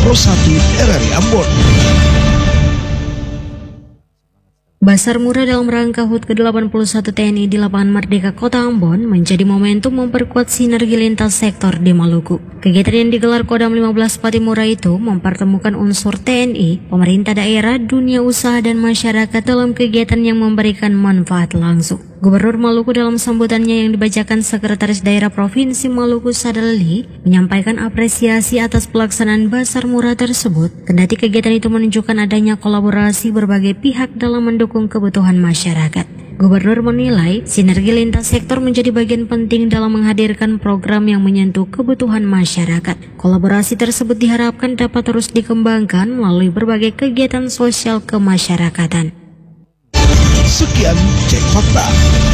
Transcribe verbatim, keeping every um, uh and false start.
Pro satu R R I Ambon. Basar Murah dalam rangka H U T ke delapan puluh satu T N I di Lapangan Merdeka Kota Ambon menjadi momentum memperkuat sinergi lintas sektor di Maluku. Kegiatan yang digelar Kodam lima belas Patimura itu mempertemukan unsur T N I, pemerintah daerah, dunia usaha dan masyarakat dalam kegiatan yang memberikan manfaat langsung. Gubernur Maluku dalam sambutannya yang dibacakan Sekretaris Daerah Provinsi Maluku Sadali menyampaikan apresiasi atas pelaksanaan Basar Murah tersebut. Kendati kegiatan itu menunjukkan adanya kolaborasi berbagai pihak dalam mendukung kebutuhan masyarakat. Gubernur menilai sinergi lintas sektor menjadi bagian penting dalam menghadirkan program yang menyentuh kebutuhan masyarakat. Kolaborasi tersebut diharapkan dapat terus dikembangkan melalui berbagai kegiatan sosial kemasyarakatan. Sekian Cek Fakta.